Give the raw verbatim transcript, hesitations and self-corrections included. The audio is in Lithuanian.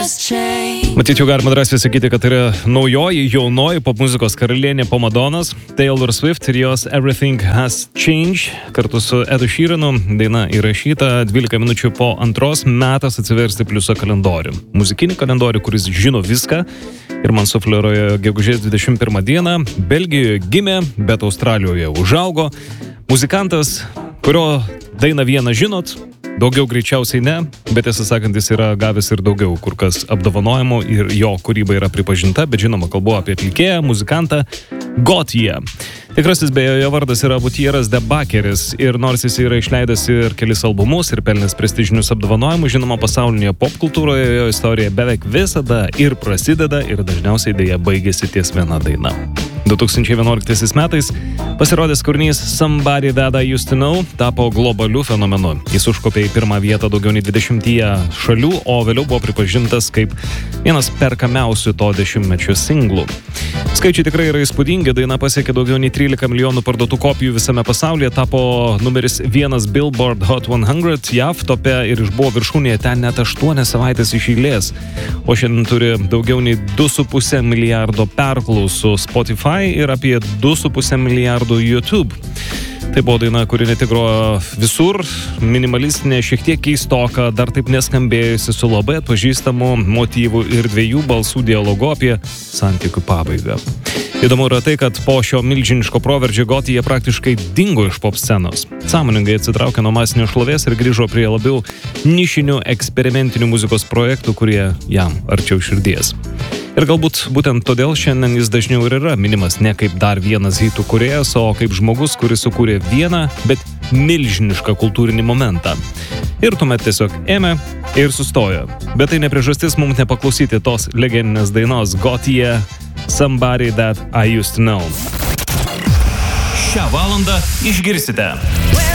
Matyt, jau galima drąsiai sakyti, kad tai yra naujoji, jaunoji popmuzikos karalienė po Madonos, Taylor Swift ir jos Everything Has Changed kartu su Edu Sheeranu. Daina įrašyta dvylika minučių po antros, metas atsiversti pliuso kalendorių. Muzikinį kalendorių, kuris žino viską ir man sufleruoja gegužės dvidešimt pirmą dieną. Belgijoje gimė, bet Australijoje užaugo. Muzikantas, kurio dainą vieną žinot, daugiau greičiausiai ne, bet tiesą sakant, jis yra gavęs ir daugiau kur kas apdovanojimų ir jo kūryba yra pripažinta, bet žinoma, kalbu apie atlikėją, muzikantą Gotye. Tikrasis beje, jo vardas yra Butieras de Bakeris ir nors jis yra išleidęs ir kelis albumus ir pelnęs prestižinius apdovanojimus, žinoma, pasaulinėje popkultūroje jo istorija beveik visada ir prasideda ir dažniausiai dėja baigėsi ties viena daina. du tūkstančiai vienuoliktaisiais metais pasirodęs kūrinys Somebody That I Used To Know tapo globaliu fenomenu. Jis užkopė į pirmą vietą daugiau nei dvidešimtyje šalių, o vėliau buvo pripažintas kaip vienas perkamiausių to dešimtmečio singlų. Skaičiai tikrai yra įspūdingi, daina pasiekė daugiau nei trylika milijonų parduotų kopijų visame pasaulyje, tapo numeris vienas Billboard Hot šimtas J A V tope ir išbuvo viršūnėje ten net aštuonias savaitės iš eilės, o šiandien turi daugiau nei du su puse milijardo perklausų Spotify ir apie du su puse milijardo YouTube. Tai buvo daina, kuri ne tik grojo visur, minimalistinė, šiek tiek keistoka, dar taip neskambėjusi su labai atpažįstamu motyvu ir dviejų balsų dialogu apie santykių pabaigą. Įdomu yra tai, kad po šio milžiniško proveržio Gotye praktiškai dingo iš pop scenos. Sąmoningai atsitraukė nuo masinio šlovės ir grįžo prie labiau nišinių eksperimentinių muzikos projektų, kurie jam arčiau širdies. Ir galbūt būtent todėl šiandien jis dažniau ir yra minimas ne kaip dar vienas hitų kūrėjas, o kaip žmogus, kuris sukūrė vieną, bet milžinišką kultūrinį momentą. Ir tuomet tiesiog ėmė ir sustojo. Bet tai ne priežastis mums nepaklausyti tos legendinės dainos Gotye Somebody That I Used To Know. Šią valandą išgirsite.